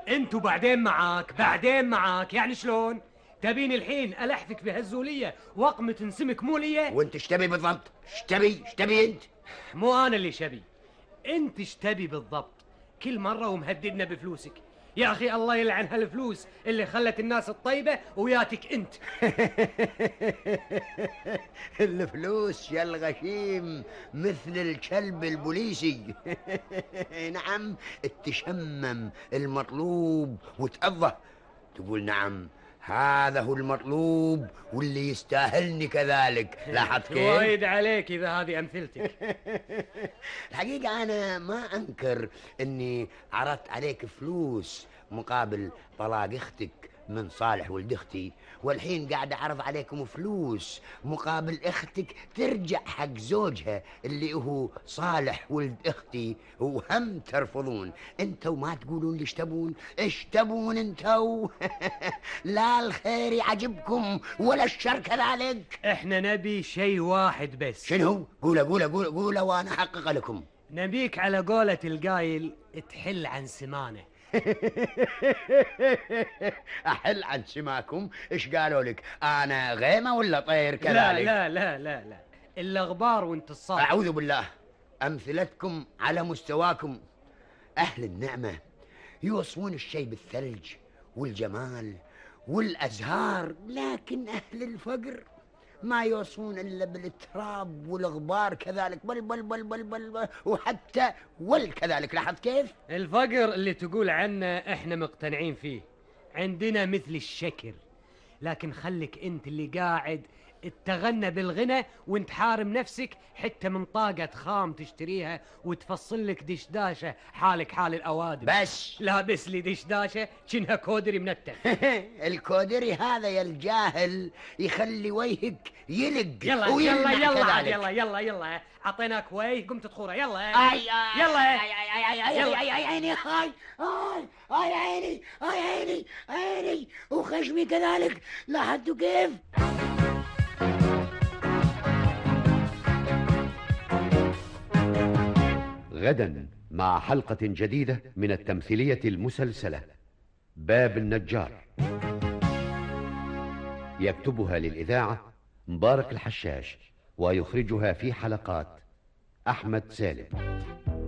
انتوا بعدين معاك يعني شلون؟ تبيني الحين ألحفك بهالزولية وقمة سمك مو ليا؟ وانت اشتبي بالضبط؟ اشتبي انت؟ مو أنا اللي شبي، انت اشتبي بالضبط. كل مرة ومهددنا بفلوسك. يا أخي الله يلعن هالفلوس اللي خلت الناس الطيبة وياتك انت. الفلوس يا الغشيم مثل الكلب البوليسي. نعم، تشمم المطلوب وتأضه تقول نعم هذا هو المطلوب واللي يستاهلني كذلك. لاحظت كيف؟ وايد عليك إذا هذه أمثلتك. الحقيقة أنا ما أنكر أني عرضت عليك فلوس مقابل طلاق أختك من صالح ولد أختي، والحين قاعد أعرض عليكم فلوس مقابل أختك ترجع حق زوجها اللي هو صالح ولد أختي، وهم ترفضون. أنتوا ما تقولون ليش تبون؟ إيش تبون أنتوا؟ لا الخير يعجبكم ولا الشر كذلك. احنا نبي شيء واحد بس. شنو؟ قوله وأنا أحقق لكم. نبيك على قولة القايل تحل عن سمانه. أحل عن سماكم؟ إيش قالوا لك؟ أنا غيمة ولا طير كذلك؟ لا الأغبار وانت الصادق. أعوذ بالله، أمثلتكم على مستواكم. أهل النعمة يوصفون الشيء بالثلج والجمال والأزهار، لكن أهل الفقر ما يوصفون إلا بالتراب والغبار كذلك، بل وحتى كذلك. لاحظت كيف؟ الفقر اللي تقول عنه احنا مقتنعين فيه، عندنا مثل الشكر، لكن خلك انت اللي قاعد تتغنى بالغنى وانت حارم نفسك حتى من طاقة خام تشتريها وتفصل لك دشداشة حالك حال الأوادم. بس لابس لي دشداشة كأنها كودري منتخ. الكودري هذا يا الجاهل يخلي وجهك يلق. يلا عطيناك وجه قمت تخوره. يلا عيني وخشمي كذلك. لاحظتوا كيف؟ غدا مع حلقة جديدة من التمثيلية المسلسلة باب النجار، يكتبها للإذاعة مبارك الحشاش، ويخرجها في حلقات أحمد سالم.